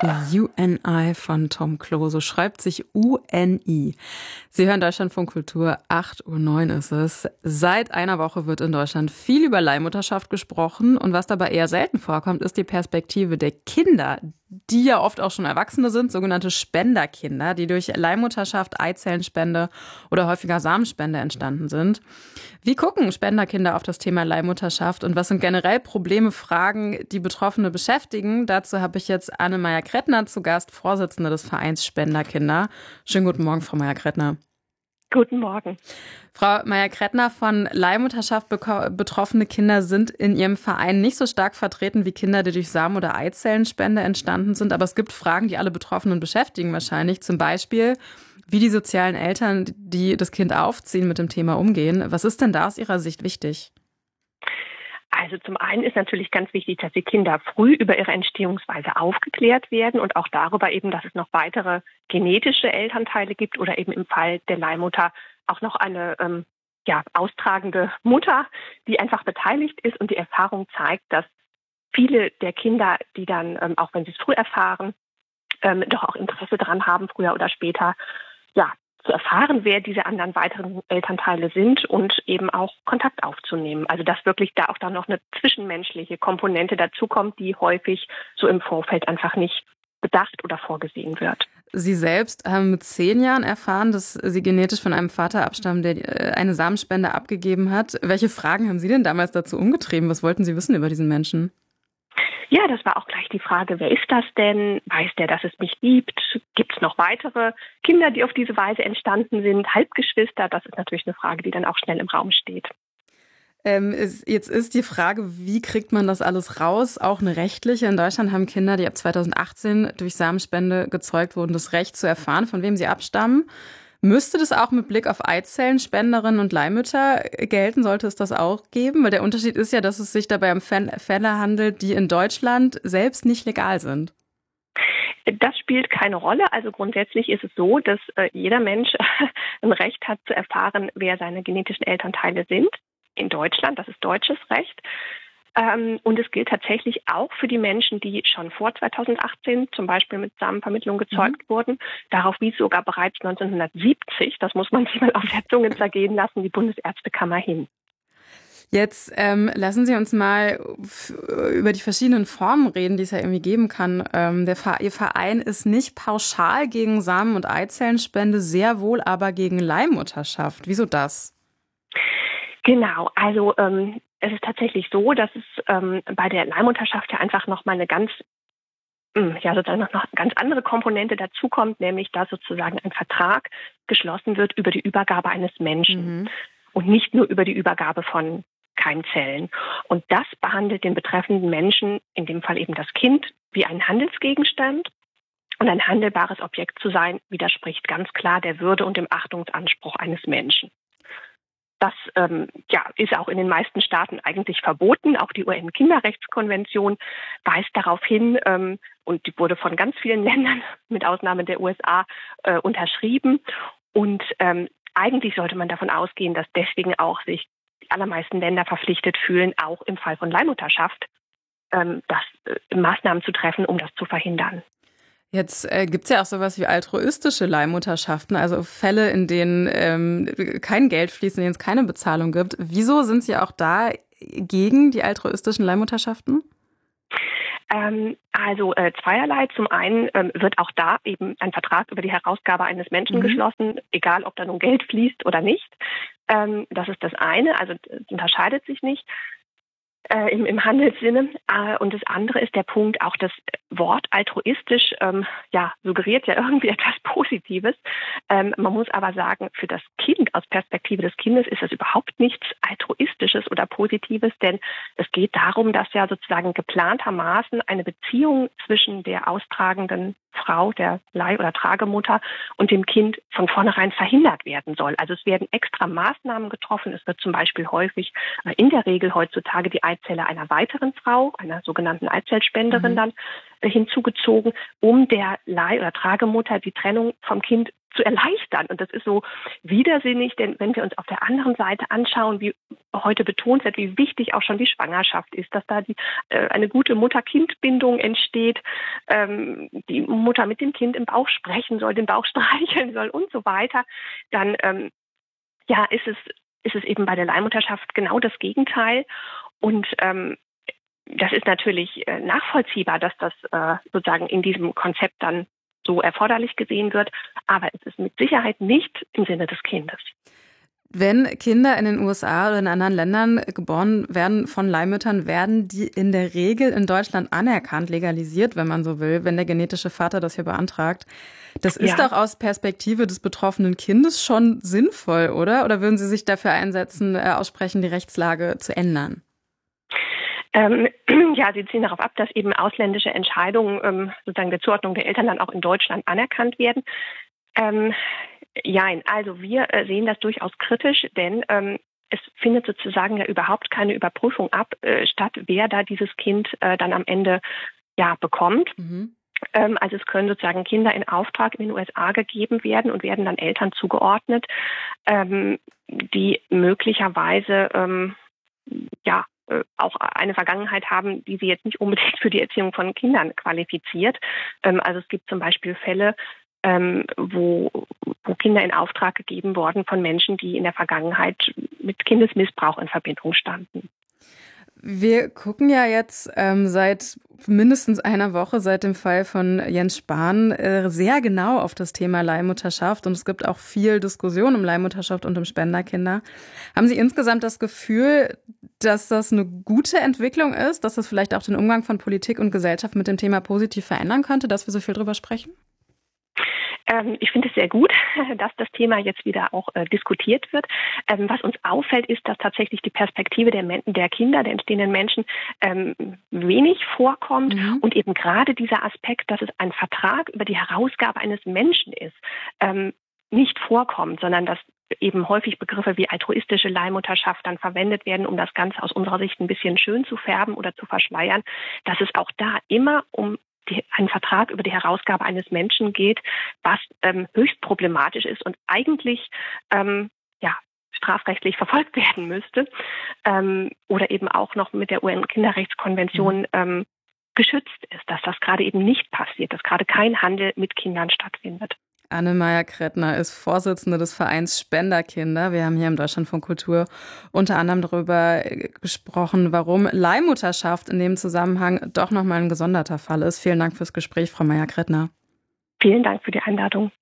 UNI von Tom Klose schreibt sich UNI. Sie hören Deutschlandfunk Kultur, 8:09 Uhr ist es. Seit einer Woche wird in Deutschland viel über Leihmutterschaft gesprochen und was dabei eher selten vorkommt, ist die Perspektive der Kinder, die ja oft auch schon Erwachsene sind, sogenannte Spenderkinder, die durch Leihmutterschaft, Eizellenspende oder häufiger Samenspende entstanden sind. Wie gucken Spenderkinder auf das Thema Leihmutterschaft und was sind generell Probleme, Fragen, die Betroffene beschäftigen? Dazu habe ich jetzt Anne Meyer-Krettner zu Gast, Vorsitzende des Vereins Spenderkinder. Schönen guten Morgen, Frau Meyer-Krettner. Guten Morgen. Frau Meyer-Krettner, von Leihmutterschaft betroffene Kinder sind in Ihrem Verein nicht so stark vertreten wie Kinder, die durch Samen- oder Eizellenspende entstanden sind. Aber es gibt Fragen, die alle Betroffenen beschäftigen wahrscheinlich. Zum Beispiel, wie die sozialen Eltern, die das Kind aufziehen, mit dem Thema umgehen. Was ist denn da aus Ihrer Sicht wichtig? Also zum einen ist natürlich ganz wichtig, dass die Kinder früh über ihre Entstehungsweise aufgeklärt werden und auch darüber eben, dass es noch weitere genetische Elternteile gibt oder eben im Fall der Leihmutter auch noch eine austragende Mutter, die einfach beteiligt ist. Und die Erfahrung zeigt, dass viele der Kinder, die dann, auch wenn sie es früh erfahren, doch auch Interesse daran haben, früher oder später, zu erfahren, wer diese anderen weiteren Elternteile sind und eben auch Kontakt aufzunehmen. Also dass wirklich da auch dann noch eine zwischenmenschliche Komponente dazukommt, die häufig so im Vorfeld einfach nicht bedacht oder vorgesehen wird. Sie selbst haben mit 10 Jahren erfahren, dass Sie genetisch von einem Vater abstammen, der eine Samenspende abgegeben hat. Welche Fragen haben Sie denn damals dazu umgetrieben? Was wollten Sie wissen über diesen Menschen? Ja, das war auch gleich die Frage, wer ist das denn? Weiß der, dass es mich gibt? Gibt es noch weitere Kinder, die auf diese Weise entstanden sind? Halbgeschwister? Das ist natürlich eine Frage, die dann auch schnell im Raum steht. Jetzt ist die Frage, wie kriegt man das alles raus? Auch eine rechtliche. In Deutschland haben Kinder, die ab 2018 durch Samenspende gezeugt wurden, das Recht zu erfahren, von wem sie abstammen. Müsste das auch mit Blick auf Eizellenspenderinnen und Leihmütter gelten? Sollte es das auch geben? Weil der Unterschied ist ja, dass es sich dabei um Fälle handelt, die in Deutschland selbst nicht legal sind. Das spielt keine Rolle. Also grundsätzlich ist es so, dass jeder Mensch ein Recht hat zu erfahren, wer seine genetischen Elternteile sind. In Deutschland, das ist deutsches Recht. Und es gilt tatsächlich auch für die Menschen, die schon vor 2018 zum Beispiel mit Samenvermittlung gezeugt wurden. Darauf wies sogar bereits 1970, das muss man sich mal auf der Zunge zergehen lassen, die Bundesärztekammer hin. Jetzt lassen Sie uns mal über die verschiedenen Formen reden, die es ja irgendwie geben kann. Ihr Verein ist nicht pauschal gegen Samen- und Eizellenspende, sehr wohl aber gegen Leihmutterschaft. Wieso das? Genau, also es ist tatsächlich so, dass es bei der Leihmutterschaft ja einfach nochmal eine sozusagen noch eine ganz andere Komponente dazukommt, nämlich dass sozusagen ein Vertrag geschlossen wird über die Übergabe eines Menschen und nicht nur über die Übergabe von Keimzellen. Und das behandelt den betreffenden Menschen, in dem Fall eben das Kind, wie einen Handelsgegenstand. Und ein handelbares Objekt zu sein, widerspricht ganz klar der Würde und dem Achtungsanspruch eines Menschen. Das ist auch in den meisten Staaten eigentlich verboten. Auch die UN-Kinderrechtskonvention weist darauf hin und die wurde von ganz vielen Ländern, mit Ausnahme der USA, unterschrieben. Und eigentlich sollte man davon ausgehen, dass deswegen auch sich die allermeisten Länder verpflichtet fühlen, auch im Fall von Leihmutterschaft Maßnahmen zu treffen, um das zu verhindern. Jetzt gibt's ja auch sowas wie altruistische Leihmutterschaften, also Fälle, in denen kein Geld fließt, in denen es keine Bezahlung gibt. Wieso sind Sie auch da gegen die altruistischen Leihmutterschaften? Zweierlei. Zum einen wird auch da eben ein Vertrag über die Herausgabe eines Menschen geschlossen, egal ob da nun Geld fließt oder nicht. Das ist das eine, also es unterscheidet sich nicht. Im Handelssinne. Und das andere ist der Punkt, auch das Wort altruistisch suggeriert ja irgendwie etwas Positives. Man muss aber sagen, für das Kind, aus Perspektive des Kindes, ist das überhaupt nichts Altruistisches oder Positives, denn es geht darum, dass ja sozusagen geplantermaßen eine Beziehung zwischen der austragenden Frau, der Leih- oder Tragemutter und dem Kind von vornherein verhindert werden soll. Also es werden extra Maßnahmen getroffen. Es wird zum Beispiel häufig, in der Regel heutzutage, die Eizelle einer weiteren Frau, einer sogenannten Eizellspenderin dann hinzugezogen, um der Leih- oder Tragemutter die Trennung vom Kind zu erleichtern. Und das ist so widersinnig, denn wenn wir uns auf der anderen Seite anschauen, wie heute betont wird, wie wichtig auch schon die Schwangerschaft ist, dass da eine gute Mutter-Kind-Bindung entsteht, die Mutter mit dem Kind im Bauch sprechen soll, den Bauch streicheln soll und so weiter, dann ist es eben bei der Leihmutterschaft genau das Gegenteil. Und das ist natürlich nachvollziehbar, dass das sozusagen in diesem Konzept dann so erforderlich gesehen wird. Aber es ist mit Sicherheit nicht im Sinne des Kindes. Wenn Kinder in den USA oder in anderen Ländern geboren werden von Leihmüttern, werden die in der Regel in Deutschland anerkannt, legalisiert, wenn man so will, wenn der genetische Vater das hier beantragt. Das ist doch aus Perspektive des betroffenen Kindes schon sinnvoll, oder? Oder würden Sie sich dafür einsetzen, aussprechen, die Rechtslage zu ändern? Sie zielen darauf ab, dass eben ausländische Entscheidungen sozusagen der Zuordnung der Eltern dann auch in Deutschland anerkannt werden. Also wir sehen das durchaus kritisch, denn es findet sozusagen ja überhaupt keine Überprüfung statt, wer da dieses Kind dann am Ende bekommt. Mhm. Also es können sozusagen Kinder in Auftrag in den USA gegeben werden und werden dann Eltern zugeordnet, die möglicherweise auch eine Vergangenheit haben, die sie jetzt nicht unbedingt für die Erziehung von Kindern qualifiziert. Also es gibt zum Beispiel Fälle, wo Kinder in Auftrag gegeben wurden von Menschen, die in der Vergangenheit mit Kindesmissbrauch in Verbindung standen. Wir gucken ja jetzt seit mindestens einer Woche, seit dem Fall von Jens Spahn, sehr genau auf das Thema Leihmutterschaft. Und es gibt auch viel Diskussion um Leihmutterschaft und um Spenderkinder. Haben Sie insgesamt das Gefühl, dass das eine gute Entwicklung ist, dass das vielleicht auch den Umgang von Politik und Gesellschaft mit dem Thema positiv verändern könnte, dass wir so viel drüber sprechen? Ich finde es sehr gut, dass das Thema jetzt wieder auch diskutiert wird. Was uns auffällt, ist, dass tatsächlich die Perspektive der Kinder, der entstehenden Menschen wenig vorkommt und eben gerade dieser Aspekt, dass es ein Vertrag über die Herausgabe eines Menschen ist, nicht vorkommt, sondern dass eben häufig Begriffe wie altruistische Leihmutterschaft dann verwendet werden, um das Ganze aus unserer Sicht ein bisschen schön zu färben oder zu verschleiern, dass es auch da immer um einen Vertrag über die Herausgabe eines Menschen geht, was höchst problematisch ist und eigentlich strafrechtlich verfolgt werden müsste oder eben auch noch mit der UN-Kinderrechtskonvention geschützt ist, dass das gerade eben nicht passiert, dass gerade kein Handel mit Kindern stattfindet. Anne Meyer-Krettner ist Vorsitzende des Vereins Spenderkinder. Wir haben hier im Deutschlandfunk Kultur unter anderem darüber gesprochen, warum Leihmutterschaft in dem Zusammenhang doch nochmal ein gesonderter Fall ist. Vielen Dank fürs Gespräch, Frau Meyer-Krettner. Vielen Dank für die Einladung.